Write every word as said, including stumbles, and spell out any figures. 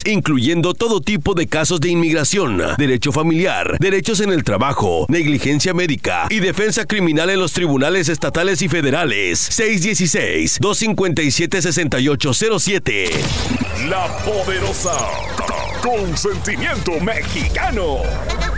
incluyendo todo tipo de casos de inmigración, derecho familiar, derechos en el trabajo, negligencia médica y defensa criminal en los tribunales estatales y federales. seis uno seis, dos cinco siete, seis ocho cero siete. La Poderosa, con sentimiento mexicano.